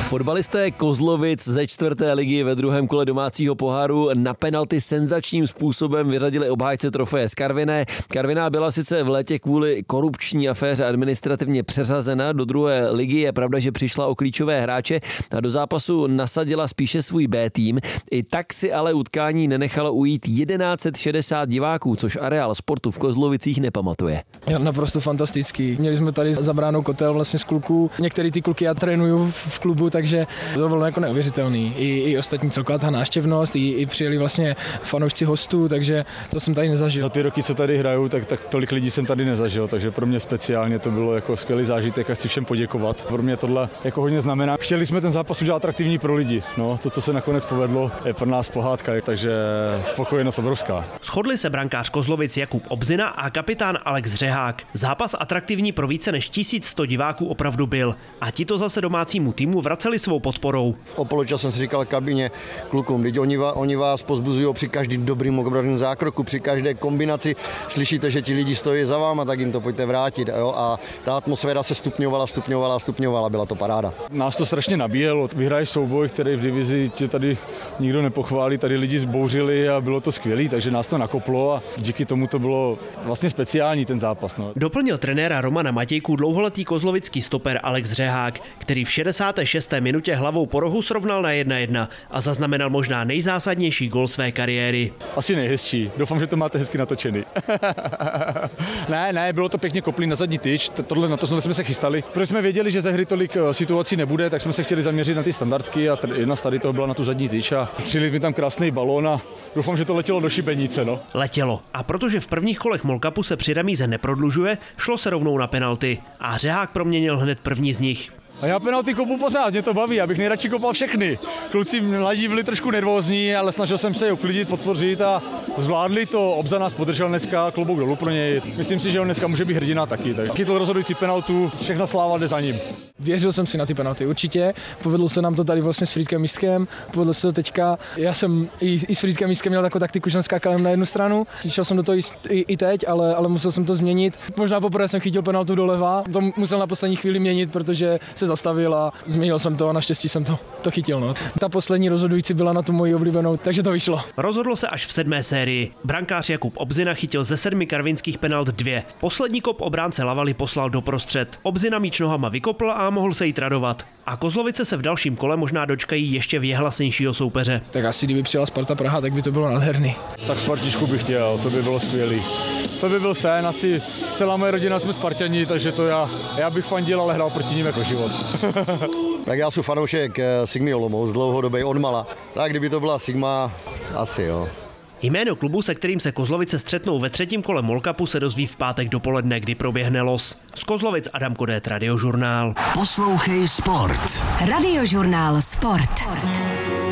Fotbalisté Kozlovic ze 4. ligy ve druhém kole domácího poháru na penalty senzačním způsobem vyřadili obhájce trofeje z Karviné. Karviná byla sice v létě kvůli korupční aféře administrativně přeřazena do druhé ligy. Je pravda, že přišla o klíčové hráče a do zápasu nasadila spíše svůj B tým. I tak si ale utkání nenechalo ujít 1160 diváků, což areál sportu v Kozlovicích nepamatuje. Naprosto fantastický. Měli jsme tady za bránou kotel vlastně z kluků. Některý ty kluky já trénuju v klubu, takže to bylo jako neuvěřitelný. I ostatní celková ta návštěvnost, i přijeli vlastně fanoušci hostů, takže to jsem tady nezažil. Za ty roky, co tady hraju, tak tolik lidí jsem tady nezažil, takže pro mě speciálně to bylo jako skvělý zážitek a chci všem poděkovat. Pro mě tohle jako hodně znamená. Chtěli jsme ten zápas udělat atraktivní pro lidi. No, to, co se nakonec povedlo, je pro nás pohádka, takže spokojenost obrovská. Shodli se brankář Kozlovic Jakub Obzina a kapitán Alex Řehák. Zápas atraktivní pro více než 1100 diváků opravdu byl a ti to zase domácímu týmu vraceli svou podporou. O poločas jsem si říkal kabině klukům, teď oni vás pozbuzují při každém dobrým obranném zákroku, při každé kombinaci. Slyšíte, že ti lidi stojí za váma, tak jim to pojďte vrátit. Jo? A ta atmosféra se stupňovala, byla to paráda. Nás to strašně nabíjelo. Vyhraješ souboj, který v divizi tě tady nikdo nepochválí, tady lidi zbouřili a bylo to skvělý, takže nás to nakoplo a díky tomu to bylo vlastně speciální ten zápas. No. Doplnil trenéra Romana Matějku dlouholetý kozlovický stoper Alex Řehák, který v 66. minutě hlavou po rohu srovnal na 1:1 a zaznamenal možná nejzásadnější gól své kariéry. Asi nejhezčí. Doufám, že to máte hezky natočený. Ne, bylo to pěkně koplý na zadní tyč. Na to jsme se chystali. Protože jsme věděli, že ze hry tolik situací nebude, tak jsme se chtěli zaměřit na ty standardky a jedna z tady toho byla na tu zadní tyč a přilít mi tam krásný balón a doufám, že to letělo do šibenice. No. Letělo. A protože v prvních kolech MOL Cupu se při remíze neprodlužuje, šlo se rovnou na penalty a Řehák proměnil hned první z nich. A já penalty kopu pořád, mě to baví, abych nejradši kopal všechny. Kluci mladí byli trošku nervózní, ale snažil jsem se je uklidit, podpořit a zvládli to. Obza nás podržel dneska, klobouk dolů pro něj. Myslím si, že on dneska může být hrdina taky. Tak chytl rozhodující penaltu, všechna sláva jde za ním. Věřil jsem si na ty penalty, určitě. Povedlo se nám to tady vlastně s Frýdkem Místkem, povedlo se to teďka. Já jsem i s Frýdkem Místkem měl takovou taktiku, že jsem skákal na jednu stranu. Šel jsem do toho i teď, ale musel jsem to změnit. Možná poprvé jsem chytil penaltu doleva, to musel na poslední chvíli měnit, protože se zastavil a změnil jsem to a naštěstí jsem to chytil. No. Ta poslední rozhodující byla na tu moji oblíbenou, takže to vyšlo. Rozhodlo se až v 7. sérii. Brankář Jakub Obzina chytil ze 7 karvinských penalt 2. Poslední kop obránce Lavaly poslal doprostřed. Obzina míč nohama vykopl a mohl se jít radovat. A Kozlovice se v dalším kole možná dočkají ještě věhlasnějšího soupeře. Tak asi kdyby přijela Sparta Praha, tak by to bylo nádherný. Tak Spartičku bych chtěl, to by bylo skvělý. To by byl sen, asi celá moje rodina jsme Sparťani, takže to já bych fandil, ale hrál proti ním jako život. Tak já jsem fanoušek Sigmy Olomouc, dlouhodobý odmala. Tak kdyby to byla Sigma, asi jo. Jméno klubu, se kterým se Kozlovice střetnou ve 3. kole MOL Cupu, se dozví v pátek dopoledne, kdy proběhne los. Z Kozlovic Adam Kodét, Radiožurnál. Poslouchej sport. Radiožurnál Sport.